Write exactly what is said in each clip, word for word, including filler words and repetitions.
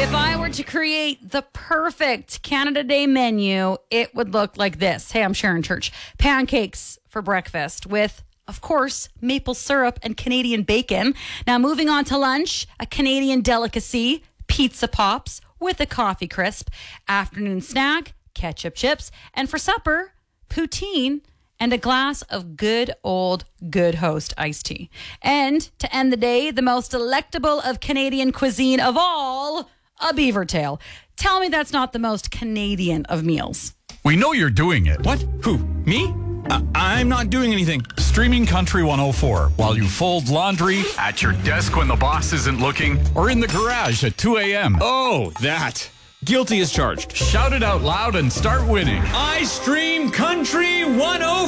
If I were to create the perfect Canada Day menu, it would look like this. Hey, I'm Sharon Church. Pancakes for breakfast with, of course, maple syrup and Canadian bacon. Now, moving on to lunch, a Canadian delicacy, pizza pops with a coffee crisp. Afternoon snack, ketchup chips. And for supper, poutine and a glass of good old Good Host iced tea. And to end the day, the most delectable of Canadian cuisine of all, a beaver tail. Tell me that's not the most Canadian of meals. We know you're doing it. What? Who? Me? I- I'm not doing anything. Streaming Country one oh four while you fold laundry, at your desk when the boss isn't looking, or in the garage at two a.m. Oh, that. Guilty as charged. Shout it out loud and start winning. I stream Country one oh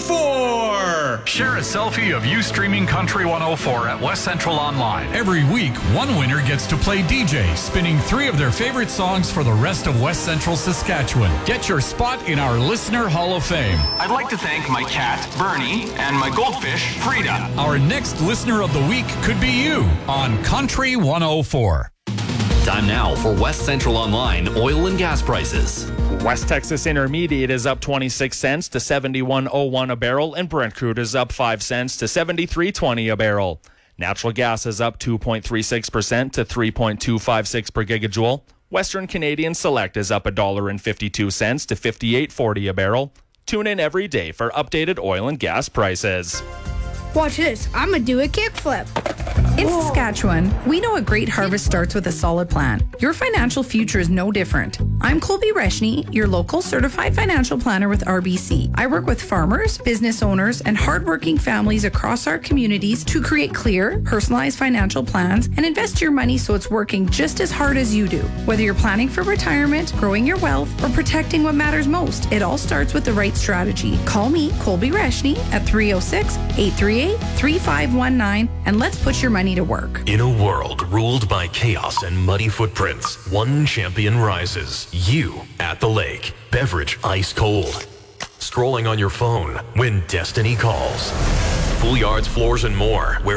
four. Share a selfie of you streaming Country one oh four at West Central Online. Every week, one winner gets to play D J, spinning three of their favorite songs for the rest of West Central Saskatchewan. Get your spot in our Listener Hall of Fame. I'd like to thank my cat, Bernie, and my goldfish, Frida. Our next Listener of the Week could be you on Country one oh four. Time now for West Central Online oil and gas prices. West Texas Intermediate is up twenty-six cents to seventy-one oh one a barrel, and Brent crude is up five cents to seventy-three twenty a barrel. Natural gas is up two point three six percent to three point two five six per gigajoule. Western Canadian Select is up one dollar and fifty-two cents to fifty-eight forty a barrel. Tune in every day for updated oil and gas prices. Watch this. I'm going to do a kickflip. In Saskatchewan, we know a great harvest starts with a solid plan. Your financial future is no different. I'm Colby Reshny, your local certified financial planner with R B C. I work with farmers, business owners, and hardworking families across our communities to create clear, personalized financial plans and invest your money so it's working just as hard as you do. Whether you're planning for retirement, growing your wealth, or protecting what matters most, it all starts with the right strategy. Call me, Colby Reshny, at three oh six, eight three eight, three five one nine, and let's put your money to work. In a world ruled by chaos and muddy footprints, one champion rises. You at the lake. Beverage ice cold. Scrolling on your phone when destiny calls. Full yards, floors, and more. Where